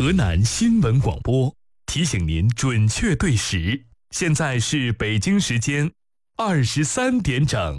河南新闻广播提醒您准确对时，现在是北京时间23点整。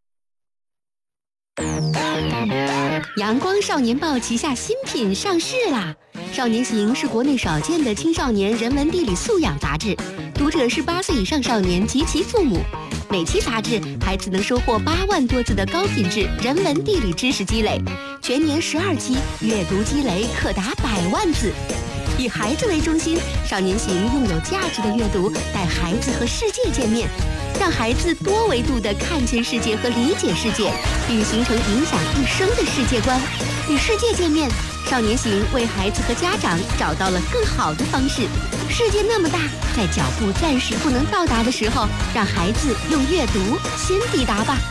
阳光少年报旗下新品上市啦！少年行是国内少见的青少年人文地理素养杂志，读者是8岁以上少年及其父母。每期杂志，孩子能收获8万多字的高品质人文地理知识积累，全年12期，阅读积累可达100万字。以孩子为中心，少年行用有价值的阅读带孩子和世界见面，让孩子多维度地看见世界和理解世界，并形成影响一生的世界观。与世界见面，少年行为孩子和家长找到了更好的方式。世界那么大，在脚步暂时不能到达的时候，让孩子用阅读先抵达吧。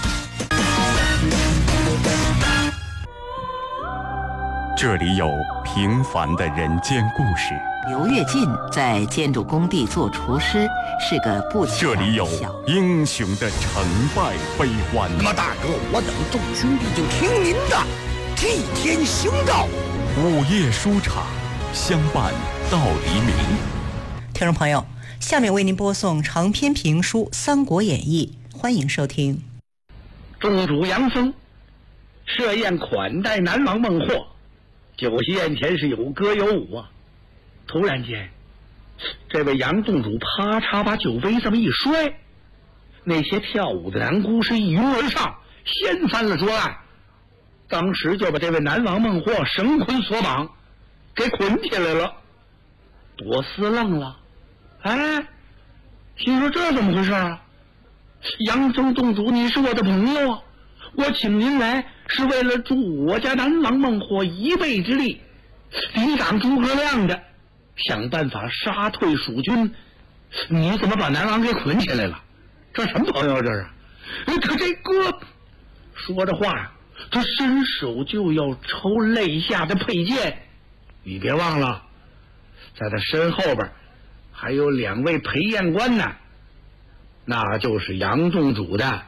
这里有平凡的人间故事。 刘跃进在建筑工地做厨师，是个不起眼的小。 这里有英雄的成败悲欢。 那么大哥，我等众兄弟就听您的，替天行道。 午夜书场，相伴到黎明。 听众朋友，下面为您播送长篇评书《三国演义》，欢迎收听。 宗主杨峰设宴款待南王孟获，酒席宴前是有歌有舞啊。突然间，这位杨宗主啪嚓把酒杯这么一摔，那些跳舞的男姑是一拥而上，掀翻了桌案，当时就把这位南王孟获绳捆索绑，给捆起来了。朵思愣了，哎，心说这怎么回事啊？杨宗主，你是我的朋友啊，我请您来是为了助我家南王孟获一臂之力，抵挡诸葛亮的，想办法杀退蜀军。你怎么把南王给捆起来了？这什么朋友这是？他这个说着话，他伸手就要抽肋下的佩剑。你别忘了，在他身后边还有2位陪宴官呢，那就是杨宗主的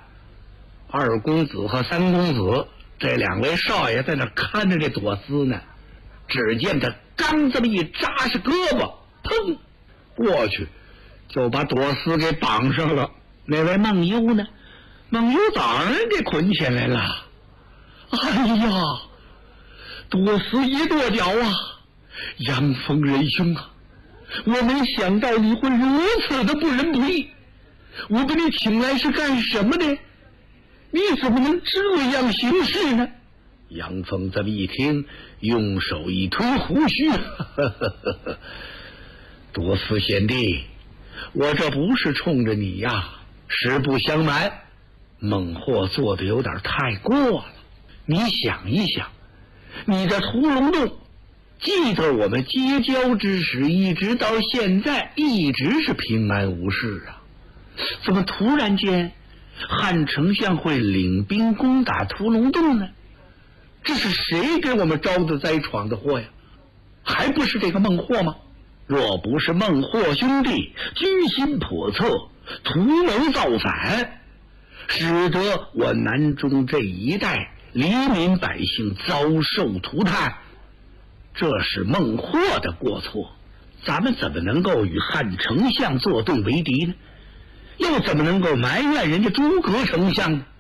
2公子和3公子，这2位少爷在那看着这朵思呢。只见他刚这么一扎实胳膊，砰过去就把朵思给绑上了。那位孟优呢？孟优早上给捆起来了。哎呀，朵思一跺脚啊，杨峰仁兄啊，我没想到你会如此的不仁不义，我把你请来是干什么的？你怎么能这样行事呢？杨峰这么一听，用手一推胡须，朵思贤弟，我这不是冲着你呀，实不相瞒，孟获做的有点太过了。你想一想，你的屠龙洞记得我们结交之时，一直到现在一直是平安无事啊，怎么突然间汉丞相会领兵攻打屠龙洞呢？这是谁给我们招的灾闯的祸呀？还不是这个孟获吗？若不是孟获兄弟居心叵测，图谋造反，使得我南中这一带黎民百姓遭受涂炭，这是孟获的过错，咱们怎么能够与汉丞相作对为敌呢？又怎么能够埋怨人家诸葛丞相呢？